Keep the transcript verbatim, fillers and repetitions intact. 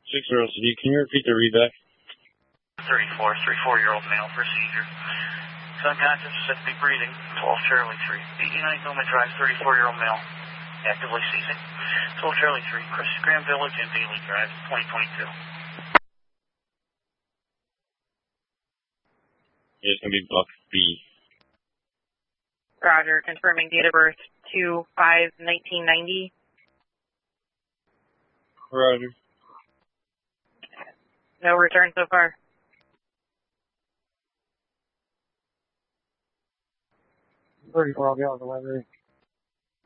six zero C D, can you repeat the readback? thirty-four, thirty-four-year-old male, procedure. He's unconscious, said to be breathing, twelve Charlie three. eighty-nine Gilman Drive, thirty-four-year-old male, actively seizing. twelve Charlie three, Chris Graham Village and Bailey Drive, twenty twenty-two. It's going to be Buck B. Roger, confirming date of birth two five nineteen ninety. Roger. No return so far. thirty-four, I'll be on delivery.